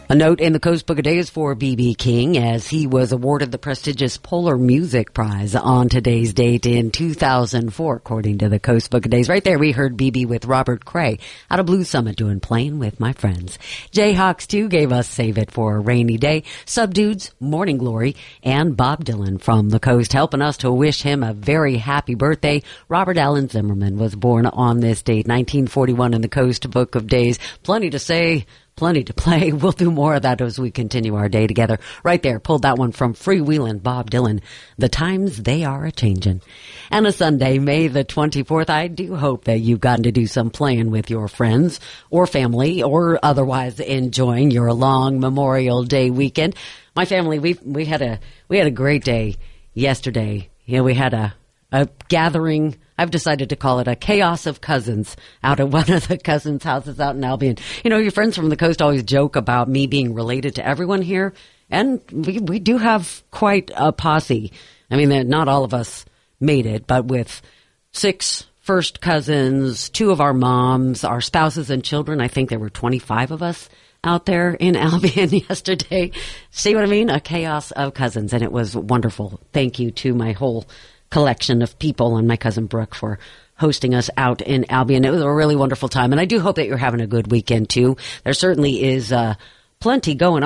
A note in the Coast Book of Days for B.B. King as he was awarded the prestigious Polar Music Prize on today's date in 2004, according to the Coast Book of Days. Right there, we heard B.B. with Robert Cray out of Blue Summit doing Playing with My Friends. Jayhawks, too, gave us Save It for a Rainy Day. Subdudes, Morning Glory, and Bob Dylan from the coast helping us to wish him a very happy birthday. Robert Allen Zimmerman was born on this date, 1941, in the Coast Book of Days. Plenty to say. Plenty to play. We'll do more of that as we continue our day together. Right there, pulled that one from Freewheelin' Bob Dylan. The times, they are a-changin'. And a Sunday, May the 24th, I do hope that you've gotten to do some playing with your friends or family or otherwise enjoying your long Memorial Day weekend. My family, we had a great day yesterday. You know, we had a gathering. I've decided to call it a chaos of cousins out at one of the cousins' houses out in Albion. You know, your friends from the coast always joke about me being related to everyone here, and we do have quite a posse. I mean, not all of us made it, but with 6 first cousins, 2 of our moms, our spouses and children, I think there were 25 of us out there in Albion yesterday. See what I mean? A chaos of cousins, and it was wonderful. Thank you to my whole collection of people and my cousin Brooke for hosting us out in Albion. It was a really wonderful time, and I do hope that you're having a good weekend too. There certainly is plenty going on.